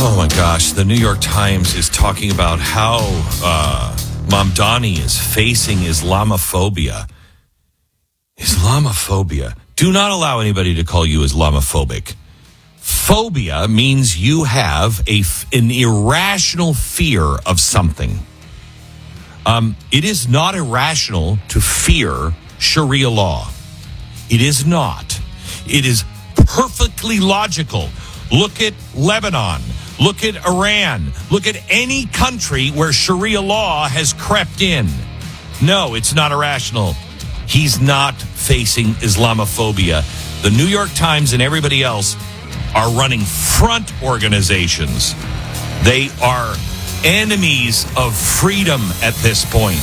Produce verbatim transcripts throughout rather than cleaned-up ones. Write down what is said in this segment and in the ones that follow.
Oh my gosh, the New York Times is talking about how uh, Mamdani is facing Islamophobia. Islamophobia. Do not allow anybody to call you Islamophobic. Phobia means you have a, an irrational fear of something. Um, it is not irrational to fear Sharia law. It is not. It is perfectly logical. Look at Lebanon. Look at Iran. Look at any country where Sharia law has crept in. No, it's not irrational. He's not facing Islamophobia. The New York Times and everybody else are running front organizations. They are enemies of freedom at this point.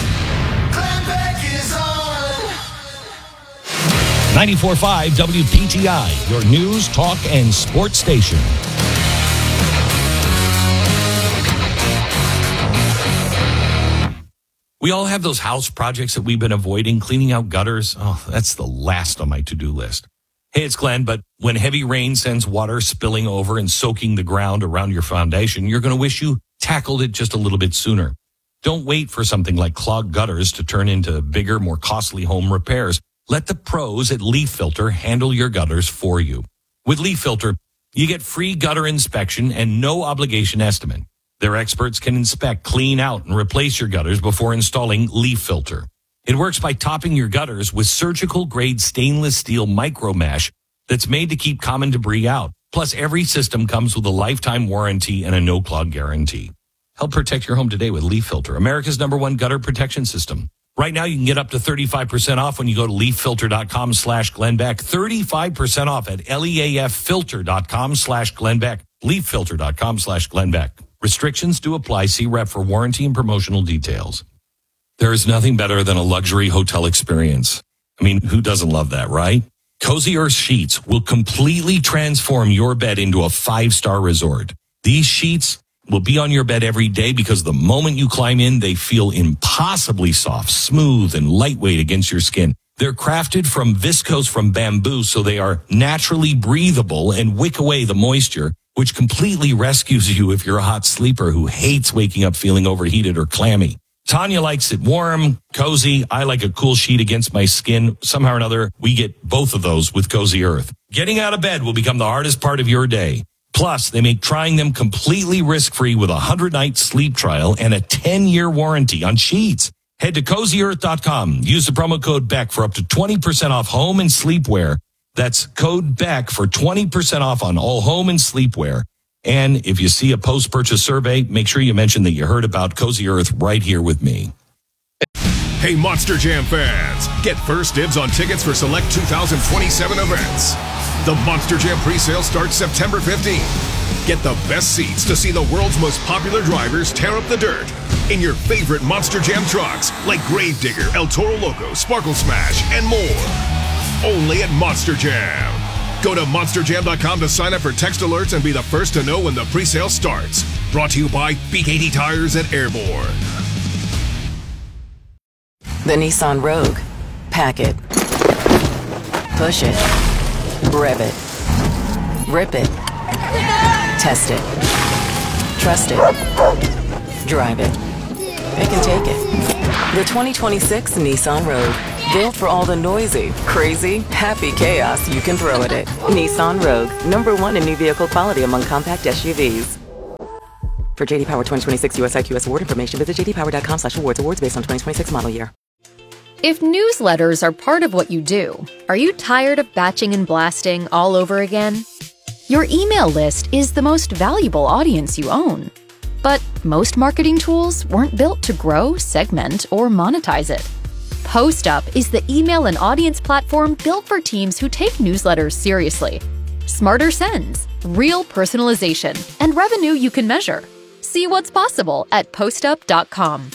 ninety-four point five W P T I, your news, talk, and sports station. We all have those house projects that we've been avoiding, cleaning out gutters. Oh, that's the last on my to-do list. Hey, it's Glenn, but when heavy rain sends water spilling over and soaking the ground around your foundation, you're going to wish you tackled it just a little bit sooner. Don't wait for something like clogged gutters to turn into bigger, more costly home repairs. Let the pros at Leaf Filter handle your gutters for you. With Leaf Filter, you get free gutter inspection and no obligation estimate. Their experts can inspect, clean out, and replace your gutters before installing Leaf Filter. It works by topping your gutters with surgical-grade stainless steel micro mesh that's made to keep common debris out. Plus, every system comes with a lifetime warranty and a no-clog guarantee. Help protect your home today with Leaf Filter, America's number one gutter protection system. Right now, you can get up to thirty-five percent off when you go to leaffilter.com slash Glenn thirty-five percent off at leaffilter.com slash Glenn Beck. leaffilter.com slash Glenn Beck. Restrictions do apply. See rep for warranty and promotional details. There is nothing better than a luxury hotel experience. I mean, who doesn't love that, right? Cozy Earth Sheets will completely transform your bed into a five-star resort. These sheets will be on your bed every day because the moment you climb in, they feel impossibly soft, smooth, and lightweight against your skin. They're crafted from viscose from bamboo, so they are naturally breathable and wick away the moisture, which completely rescues you if you're a hot sleeper who hates waking up feeling overheated or clammy. Tanya likes it warm, cozy. I like a cool sheet against my skin. Somehow or another, we get both of those with Cozy Earth. Getting out of bed will become the hardest part of your day. Plus, they make trying them completely risk-free with a one hundred night sleep trial and a ten-year warranty on sheets. Head to cozy earth dot com. Use the promo code Beck for up to twenty percent off home and sleepwear. That's code Beck for twenty percent off on all home and sleepwear. And if you see a post-purchase survey, make sure you mention that you heard about Cozy Earth right here with me. Hey, Monster Jam fans, get first dibs on tickets for select two thousand twenty-seven events. The Monster Jam presale starts September fifteenth. Get the best seats to see the world's most popular drivers tear up the dirt in your favorite Monster Jam trucks like Gravedigger, El Toro Loco, Sparkle Smash, and more. Only at Monster Jam. Go to monster jam dot com to sign up for text alerts and be the first to know when the presale starts. Brought to you by B K T Tires at Airborne. The Nissan Rogue. Pack it. Push it. Rev it. Rip it. Test it. Trust it. Drive it. It can take it. The twenty twenty-six Nissan Rogue. Built for all the noisy, crazy, happy chaos you can throw at it. Nissan Rogue. Number one in new vehicle quality among compact S U Vs. For J D Power twenty twenty-six U S I Q S award information, visit j d power dot com slash awards. Awards based on twenty twenty-six model year. If newsletters are part of what you do, are you tired of batching and blasting all over again? Your email list is the most valuable audience you own. But most marketing tools weren't built to grow, segment, or monetize it. PostUp is the email and audience platform built for teams who take newsletters seriously. Smarter sends, real personalization, and revenue you can measure. See what's possible at postup dot com.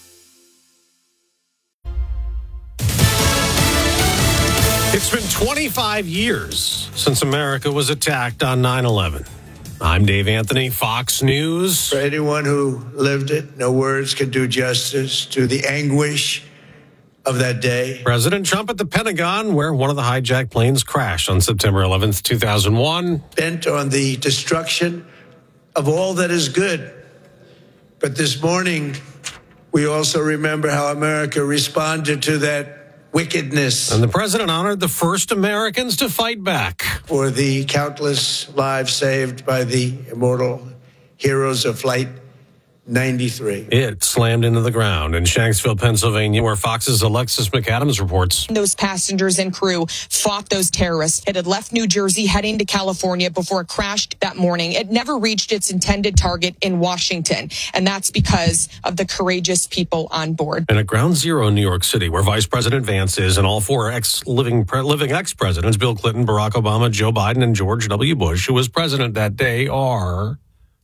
It's been twenty-five years since America was attacked on nine eleven. I'm Dave Anthony, Fox News. For anyone who lived it, no words can do justice to the anguish of that day. President Trump at the Pentagon, where one of the hijacked planes crashed on September eleventh, two thousand one. Bent on the destruction of all that is good. But this morning, we also remember how America responded to that wickedness. And the president honored the first Americans to fight back. For the countless lives saved by the immortal heroes of Flight ninety-three. It slammed into the ground in Shanksville, Pennsylvania, where Fox's Alexis McAdams reports. Those passengers and crew fought those terrorists. It had left New Jersey heading to California before it crashed that morning. It never reached its intended target in Washington, and that's because of the courageous people on board. And at Ground Zero in New York City, where Vice President Vance is, and all four ex-living living ex-presidents, Bill Clinton, Barack Obama, Joe Biden, and George W. Bush, who was president that day, are...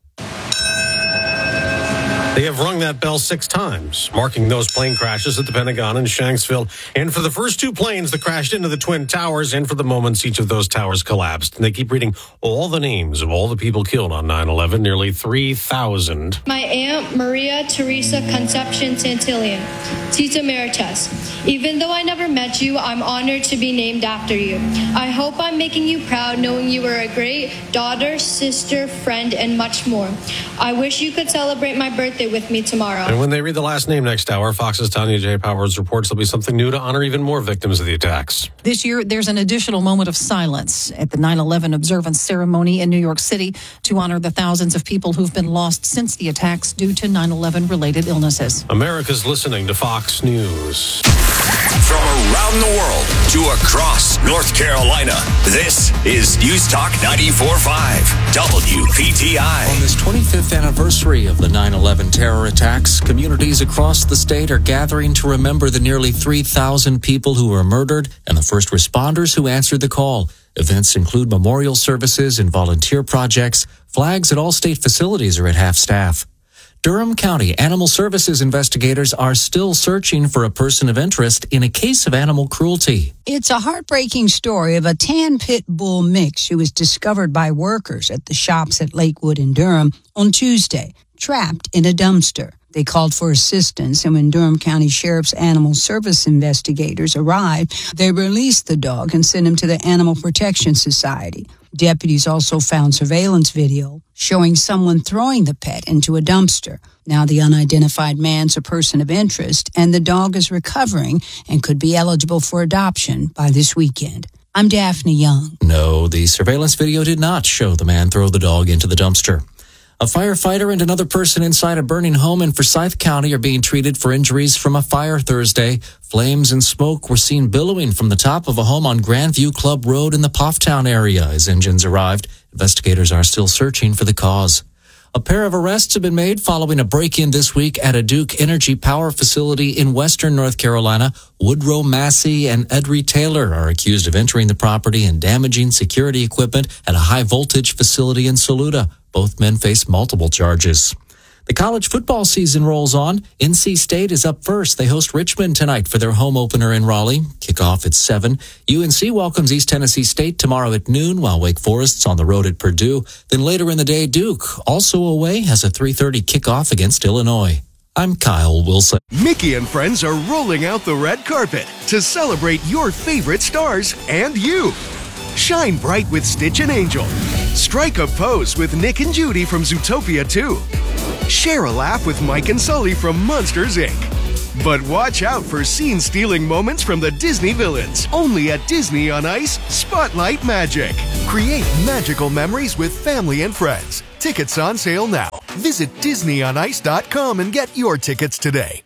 They have rung that bell six times, marking those plane crashes at the Pentagon and Shanksville. And for the first two planes that crashed into the Twin Towers, and for the moments each of those towers collapsed. And they keep reading all the names of all the people killed on nine eleven, nearly three thousand. My Aunt Maria Teresa Concepcion Santillan, Tita Emeritus. Even though I never met you, I'm honored to be named after you. I hope I'm making you proud knowing you were a great daughter, sister, friend, and much more. I wish you could celebrate my birthday with me tomorrow. And when they read the last name next hour, Fox's Tanya J. Powers reports there'll be something new to honor even more victims of the attacks. This year, there's an additional moment of silence at the nine eleven observance ceremony in New York City to honor the thousands of people who've been lost since the attacks due to nine eleven related illnesses. America's listening to Fox News. From around the world to across North Carolina, this is News Talk ninety-four point five W P T I. On this twenty-fifth anniversary of the nine eleven terror attacks, communities across the state are gathering to remember the nearly three thousand people who were murdered and the first responders who answered the call. Events include memorial services and volunteer projects. Flags at all state facilities are at half staff. Durham County Animal Services investigators are still searching for a person of interest in a case of animal cruelty. It's a heartbreaking story of a tan pit bull mix who was discovered by workers at the shops at Lakewood in Durham on Tuesday, trapped in a dumpster. They called for assistance, and when Durham County Sheriff's Animal Service investigators arrived, they released the dog and sent him to the Animal Protection Society. Deputies also found surveillance video showing someone throwing the pet into a dumpster. Now the unidentified man's a person of interest, and the dog is recovering and could be eligible for adoption by this weekend. I'm Daphne Young. No, the surveillance video did not show the man throw the dog into the dumpster. A firefighter and another person inside a burning home in Forsyth County are being treated for injuries from a fire Thursday. Flames and smoke were seen billowing from the top of a home on Grandview Club Road in the Pofftown area as engines arrived. Investigators are still searching for the cause. A pair of arrests have been made following a break-in this week at a Duke Energy power facility in western North Carolina. Woodrow Massey and Edry Taylor are accused of entering the property and damaging security equipment at a high-voltage facility in Saluda. Both men face multiple charges. The college football season rolls on. N C State is up first. They host Richmond tonight for their home opener in Raleigh. Kickoff at seven. U N C welcomes East Tennessee State tomorrow at noon, while Wake Forest's on the road at Purdue. Then later in the day, Duke, also away, has a three thirty kickoff against Illinois. I'm Kyle Wilson. Mickey and friends are rolling out the red carpet to celebrate your favorite stars and you. Shine bright with Stitch and Angel. Strike a pose with Nick and Judy from Zootopia two. Share a laugh with Mike and Sully from Monsters, Incorporated. But watch out for scene-stealing moments from the Disney villains. Only at Disney on Ice Spotlight Magic. Create magical memories with family and friends. Tickets on sale now. Visit Disney on Ice dot com and get your tickets today.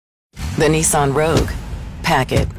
The Nissan Rogue. Pack it.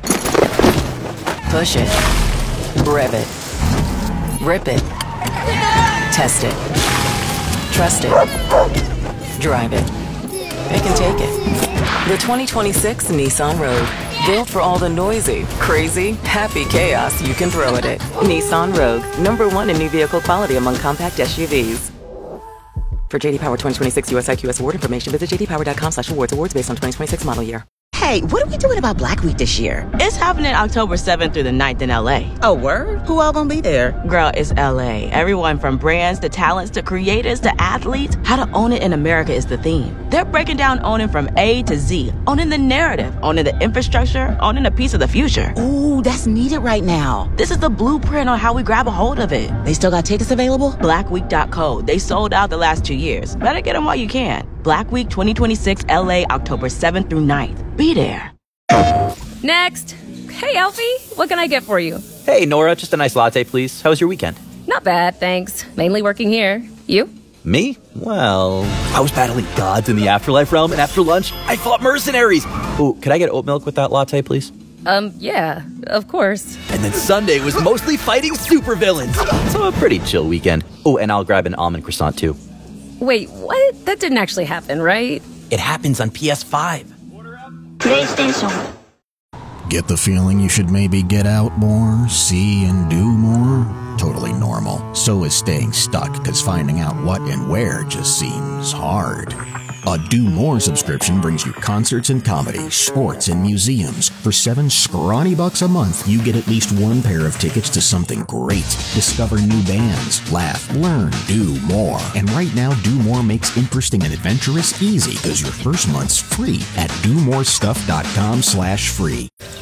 Push it. Rev it. Rip it. Test it. Trust it. Drive it. It can take it. The twenty twenty-six Nissan Rogue. Built for all the noisy, crazy, happy chaos you can throw at it. Nissan Rogue. Number one in new vehicle quality among compact S U Vs. For J D Power twenty twenty-six U S I Q S award information, visit j d power dot com slash awards. Awards based on twenty twenty-six model year. Hey, what are we doing about Black Week this year? It's happening October seventh through the ninth in L A. Oh, word? Who all gonna be there? Girl, it's L A. Everyone from brands to talents to creators to athletes. How to own it in America is the theme. They're breaking down owning from A to Z. Owning the narrative, owning the infrastructure, owning a piece of the future. Ooh, that's needed right now. This is the blueprint on how we grab a hold of it. They still got tickets available? black week dot co. They sold out the last two years. Better get them while you can. Black Week twenty twenty-six L A, October seventh through ninth. Be there. Next. Hey, Alfie. What can I get for you? Hey, Nora. Just a nice latte, please. How was your weekend? Not bad, thanks. Mainly working here. You? Me? Well, I was battling gods in the afterlife realm, and after lunch, I fought mercenaries. Ooh, could I get oat milk with that latte, please? Um, yeah, of course. And then Sunday was mostly fighting supervillains. So a pretty chill weekend. Oh, and I'll grab an almond croissant, too. Wait, what? That didn't actually happen, right? It happens on P S five. PlayStation. Get the feeling you should maybe get out more, see and do more? Totally normal. So is staying stuck, because finding out what and where just seems hard. A Do More subscription brings you concerts and comedy, sports and museums. For seven scrawny bucks a month, you get at least one pair of tickets to something great. Discover new bands, laugh, learn, do more. And right now, Do More makes interesting and adventurous easy, because your first month's free at do more stuff dot com slash free.